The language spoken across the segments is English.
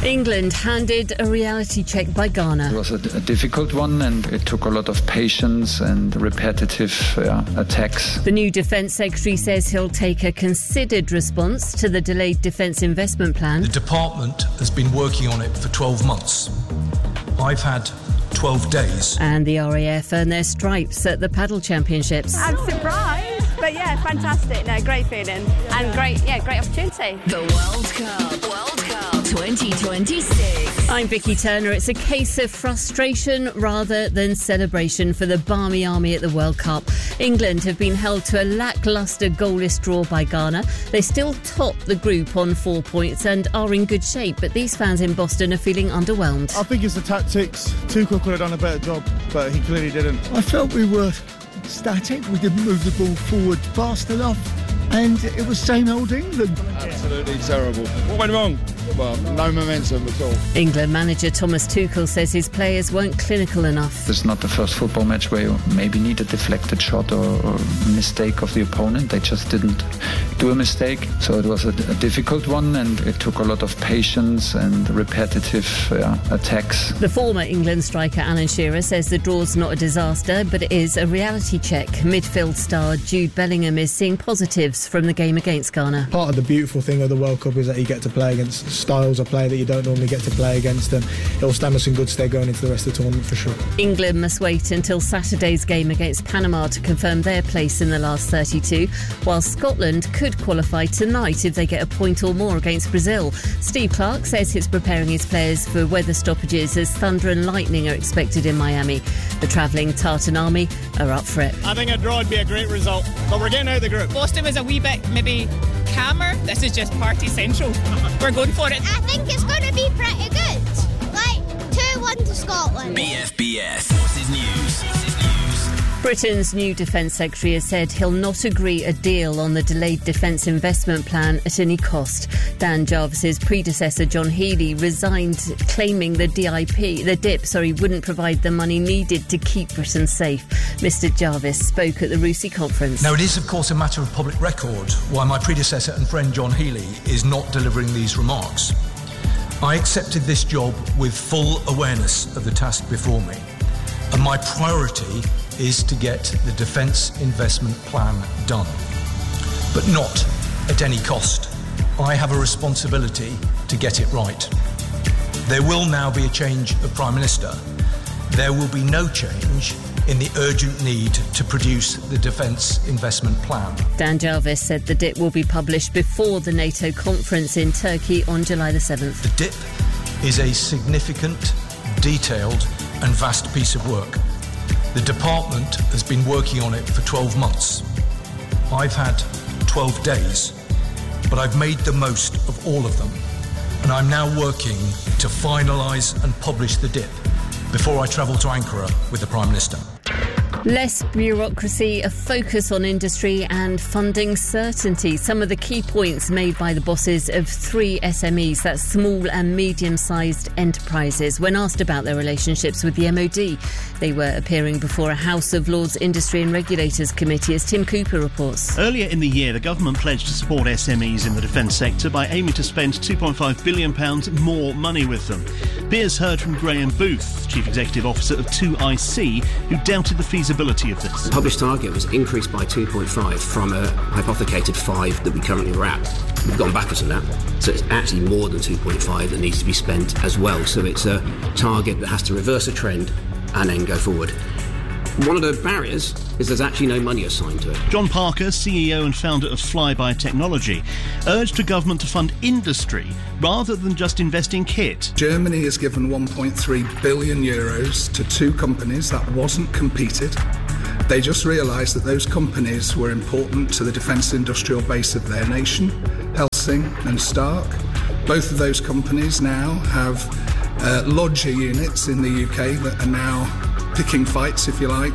England handed a reality check by Ghana. It was a difficult one, and it took a lot of patience and repetitive attacks. The new Defence Secretary says he'll take a considered response to the delayed Defence Investment Plan. The department has been working on it for 12 months. I've had 12 days. And the RAF earned their stripes at the Paddle Championships. I'm surprised, but yeah, fantastic. No, great feeling and great opportunity. The World Cup 2026. I'm Vicky Turner. It's a case of frustration rather than celebration for the Barmy Army at the World Cup. England have been held to a lacklustre goalless draw by Ghana. They still top the group on 4 points and are in good shape, but these fans in Boston are feeling underwhelmed. I think it's the tactics. Tuchel could have done a better job, but he clearly didn't. I felt we were static. We didn't move the ball forward fast enough, and it was same old England. Absolutely terrible. What went wrong? Well, no momentum at all. England manager Thomas Tuchel says his players weren't clinical enough. This is not the first football match where you maybe need a deflected shot or mistake of the opponent. They just didn't do a mistake. So it was a difficult one, and it took a lot of patience and repetitive attacks. The former England striker Alan Shearer says the draw's not a disaster, but it is a reality check. Midfield star Jude Bellingham is seeing positives from the game against Ghana. Part of the beautiful thing of the World Cup is that you get to play against styles of play that you don't normally get to play against, and it'll stand us in good stead going into the rest of the tournament for sure. England must wait until Saturday's game against Panama to confirm their place in the last 32, while Scotland could qualify tonight if they get a point or more against Brazil. Steve Clarke says he's preparing his players for weather stoppages as thunder and lightning are expected in Miami. The travelling Tartan Army are up for it. I think a draw would be a great result, but we're getting out of the group. Boston was a wee bit maybe calmer. This is just party central. We're going for it. I think it's going to be pretty good. Like 2-1 to Scotland. BFBS. Forces News. Britain's new Defence Secretary has said he'll not agree a deal on the delayed Defence Investment Plan at any cost. Dan Jarvis's predecessor, John Healey, resigned, claiming the DIP wouldn't provide the money needed to keep Britain safe. Mr Jarvis spoke at the RUSI conference. Now, it is, of course, a matter of public record why my predecessor and friend John Healey is not delivering these remarks. I accepted this job with full awareness of the task before me, and my priority is to get the Defence Investment Plan done, but not at any cost. I have a responsibility to get it right. There will now be a change of Prime Minister. There will be no change in the urgent need to produce the Defence Investment Plan. Dan Jarvis said the DIP will be published before the NATO conference in Turkey on July the 7th. The DIP is a significant, detailed and vast piece of work. The department has been working on it for 12 months. I've had 12 days, but I've made the most of all of them, and I'm now working to finalise and publish the DIP before I travel to Ankara with the Prime Minister. Less bureaucracy, a focus on industry and funding certainty. Some of the key points made by the bosses of 3 SMEs, that's small and medium-sized enterprises, when asked about their relationships with the MOD. They were appearing before a House of Lords Industry and Regulators Committee, as Tim Cooper reports. Earlier in the year, the government pledged to support SMEs in the defence sector by aiming to spend £2.5 billion more money with them. Piers heard from Graham Booth, Chief Executive Officer of 2IC, who doubted the feasibility of this. The published target was increased by 2.5 from a hypothecated 5 that we currently were at. We've gone backwards on that. So it's actually more than 2.5 that needs to be spent as well. So it's a target that has to reverse a trend and then go forward. One of the barriers is there's actually no money assigned to it. John Parker, CEO and founder of Flyby Technology, urged the government to fund industry rather than just invest in kit. Germany has given 1.3 billion euros to 2 companies that wasn't competed. They just realised that those companies were important to the defence industrial base of their nation, Helsing and Stark. Both of those companies now have lodger units in the UK that are now picking fights, if you like,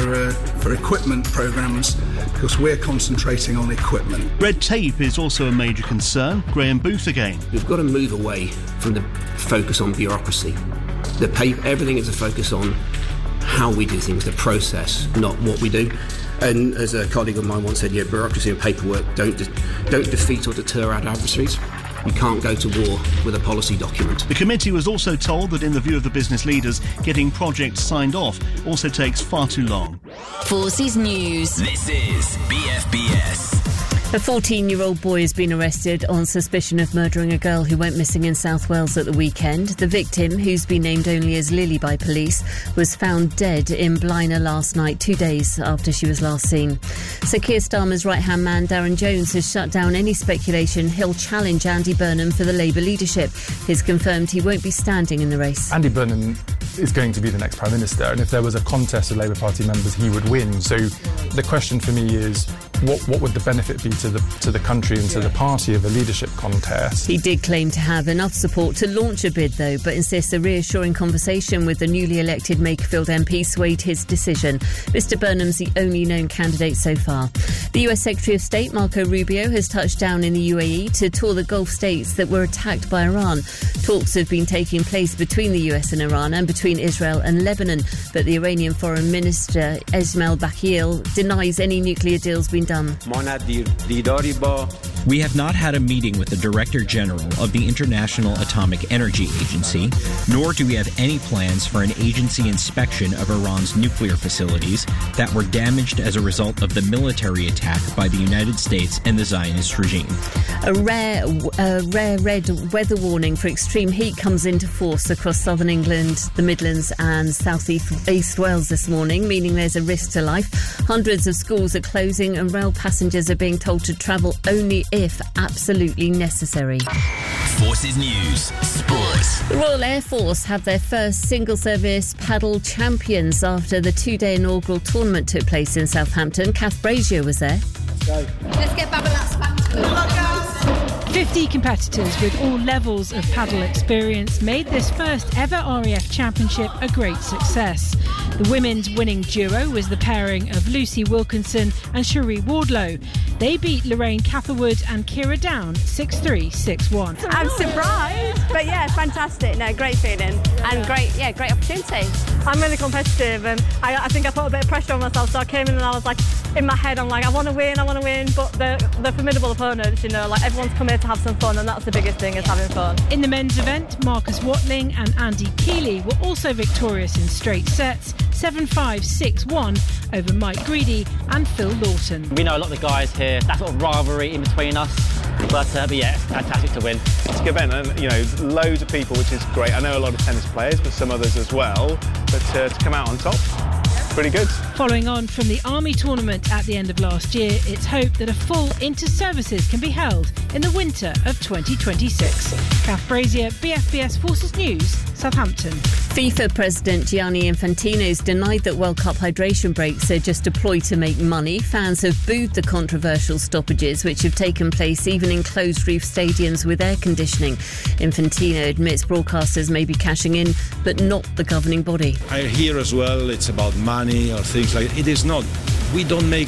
for equipment programmes, because we're concentrating on equipment. Red tape is also a major concern. Graham Booth again. We've got to move away from the focus on bureaucracy. Everything is a focus on how we do things, the process, not what we do. And as a colleague of mine once said, bureaucracy and paperwork don't defeat or deter our adversaries. You can't go to war with a policy document. The committee was also told that in the view of the business leaders, getting projects signed off also takes far too long. Forces News. This is BFBS. A 14-year-old boy has been arrested on suspicion of murdering a girl who went missing in South Wales at the weekend. The victim, who's been named only as Lily by police, was found dead in Blaenau last night, 2 days after she was last seen. Sir Keir Starmer's right-hand man, Darren Jones, has shut down any speculation he'll challenge Andy Burnham for the Labour leadership. He's confirmed he won't be standing in the race. Andy Burnham is going to be the next Prime Minister, and if there was a contest of Labour Party members, he would win. So the question for me is, what would the benefit be to the country and to the party of a leadership contest? He did claim to have enough support to launch a bid, though, but insists a reassuring conversation with the newly elected Makerfield MP swayed his decision. Mr Burnham's the only known candidate so far. The US Secretary of State, Marco Rubio, has touched down in the UAE to tour the Gulf states that were attacked by Iran. Talks have been taking place between the US and Iran and between Israel and Lebanon, but the Iranian Foreign Minister, Esmail Baghil, denies any nuclear deals been done. We have not had a meeting with the Director General of the International Atomic Energy Agency, nor do we have any plans for an agency inspection of Iran's nuclear facilities that were damaged as a result of the military attack by the United States and the Zionist regime. A rare red weather warning for extreme heat comes into force across southern England, the Midlands and South East Wales this morning, meaning there's a risk to life. Hundreds of schools are closing and rail passengers are being told to travel only if absolutely necessary. Forces News. Sports. The Royal Air Force have their first single-service paddle champions after the two-day inaugural tournament took place in Southampton. Kath Brazier was there. Let's go. Let's get Babolat's back to school. Come on, girls. 50 competitors with all levels of paddle experience made this first ever RAF Championship a great success. The women's winning duo was the pairing of Lucy Wilkinson and Cherie Wardlow. They beat Lorraine Catherwood and Kira Down 6-3, 6-1. I'm surprised, but yeah, fantastic. No, great feeling and great opportunity. I'm really competitive and I think I put a bit of pressure on myself, so I came in and I was like, in my head, I'm like, I want to win, but they're formidable opponents, like everyone's come here to have some fun, and that's the biggest thing, is having fun. In the men's event, Marcus Watling and Andy Keeley were also victorious in straight sets, 7-5, 6-1 over Mike Greedy and Phil Lawton. We know a lot of the guys here, that sort of rivalry in between us, but yeah, fantastic to win. It's a good event, and loads of people, which is great. I know a lot of tennis players, but some others as well, but to come out on top, pretty good. Following on from the Army tournament at the end of last year, it's hoped that a full inter-services can be held in the winter of 2026. Kath Brazier, BFBS Forces News, Southampton. FIFA President Gianni Infantino's denied that World Cup hydration breaks are just a ploy to make money. Fans have booed the controversial stoppages, which have taken place even in closed-roof stadiums with air conditioning. Infantino admits broadcasters may be cashing in, but not the governing body. I hear as well it's about money or things like that. It is not. We don't make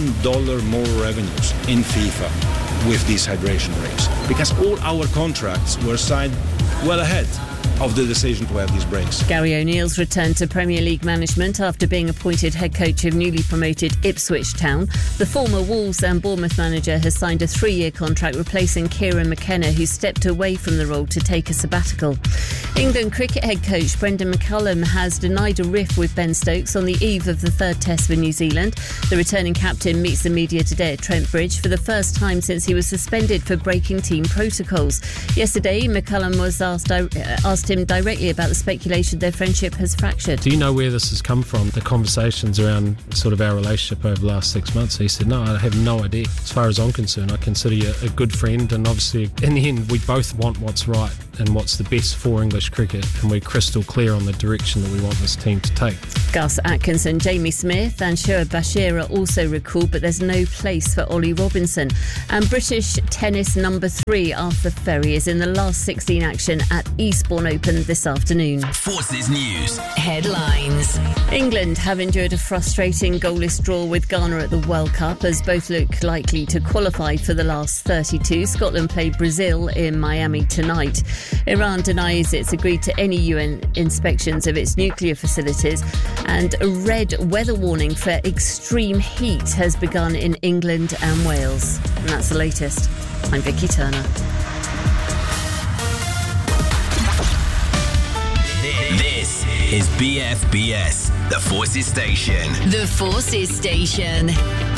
$1 more revenues in FIFA with these hydration breaks, because all our contracts were signed well ahead of the decision to have these breaks. Gary O'Neill's returned to Premier League management after being appointed head coach of newly promoted Ipswich Town. The former Wolves and Bournemouth manager has signed a 3-year contract replacing Kieran McKenna, who stepped away from the role to take a sabbatical. England cricket head coach Brendan McCullum has denied a riff with Ben Stokes on the eve of the third test for New Zealand. The returning captain meets the media today at Trent Bridge for the first time since he was suspended for breaking team protocols. Yesterday, McCullum was asked him directly about the speculation their friendship has fractured. Do you know where this has come from, the conversations around sort of our relationship over the last 6 months? He said, no, I have no idea. As far as I'm concerned, I consider you a good friend, and obviously in the end we both want what's right and what's the best for English cricket, and we're crystal clear on the direction that we want this team to take. Gus Atkinson, Jamie Smith and Shoaib Bashir are also recalled, but there's no place for Ollie Robinson. And British tennis number 3 Arthur Ferry is in the last 16 action at Eastbourne Open this afternoon. Forces News headlines. England have endured a frustrating goalless draw with Ghana at the World Cup, as both look likely to qualify for the last 32. Scotland play Brazil in Miami tonight. Iran denies it's agreed to any UN inspections of its nuclear facilities, and a red weather warning for extreme heat has begun in England and Wales. And that's the latest. I'm Vicky Turner. is BFBS, the Forces Station. The Forces Station.